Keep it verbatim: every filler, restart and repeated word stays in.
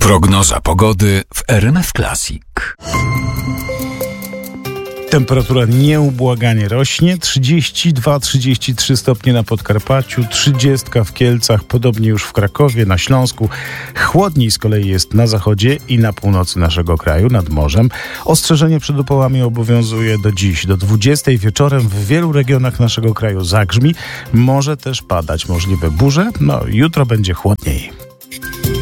Prognoza pogody w R M F Classic. Temperatura nieubłaganie rośnie. trzydzieści dwa trzydzieści trzy stopnie na Podkarpaciu, trzydzieści w Kielcach, podobnie już w Krakowie, na Śląsku. Chłodniej z kolei jest na zachodzie i na północy naszego kraju, nad morzem. Ostrzeżenie przed upałami obowiązuje do dziś. Do dwudziestej wieczorem w wielu regionach naszego kraju zagrzmi. Może też padać możliwe burze. No, jutro będzie chłodniej.